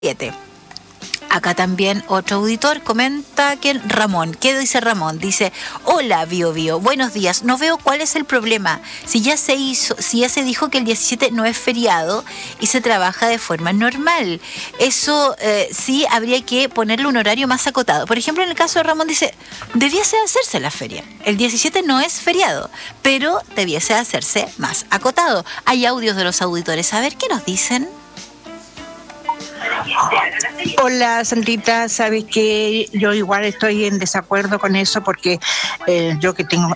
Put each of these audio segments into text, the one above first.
7. Acá también otro auditor comenta que Ramón. ¿Qué dice Ramón? Dice: hola, Bio Bio, buenos días. No veo cuál es el problema. Si ya se dijo que el 17 no es feriado y se trabaja de forma normal. Eso sí habría que ponerle un horario más acotado. Por ejemplo, en el caso de Ramón dice: debiese hacerse la feria. El 17 no es feriado, pero debiese hacerse más acotado. Hay audios de los auditores. A ver qué nos dicen. Hola, Sandrita, sabes que yo igual estoy en desacuerdo con eso porque yo que tengo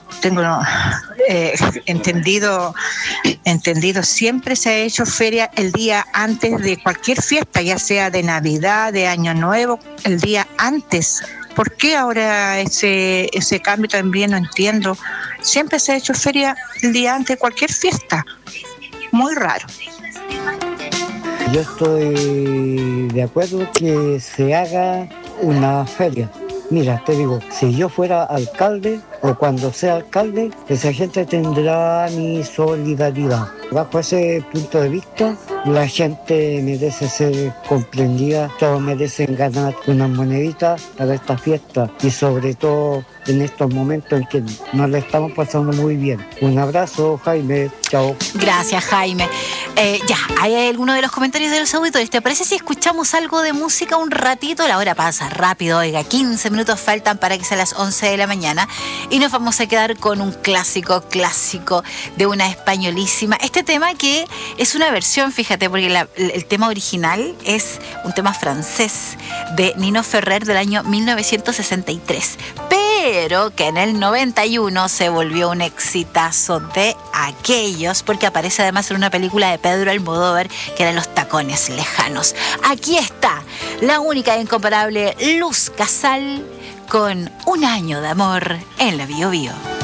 entendido, siempre se ha hecho feria el día antes de cualquier fiesta, ya sea de Navidad, de Año Nuevo, el día antes. ¿Por qué ahora ese cambio también no entiendo? Siempre se ha hecho feria el día antes de cualquier fiesta. Muy raro. Yo estoy de acuerdo que se haga una feria. Mira, te digo, si yo fuera alcalde o cuando sea alcalde, esa gente tendrá mi solidaridad. Bajo ese punto de vista, la gente merece ser comprendida, todos merecen ganar unas moneditas para esta fiesta y sobre todo en estos momentos en que nos la estamos pasando muy bien. Un abrazo, Jaime. Chao. Gracias, Jaime. Ya, hay alguno de los comentarios de los auditores. ¿Te parece si escuchamos algo de música un ratito? La hora pasa rápido, oiga, 15 minutos faltan para que sea las 11 de la mañana. Y nos vamos a quedar con un clásico de una españolísima. Este tema que es una versión, fíjate, porque el tema original es un tema francés de Nino Ferrer del año 1963. Pero que en el 91 se volvió un exitazo de aquellos, porque aparece además en una película de Pedro Almodóvar que era Los Tacones Lejanos. Aquí está la única e incomparable Luz Casal con Un año de amor en la Bio Bio.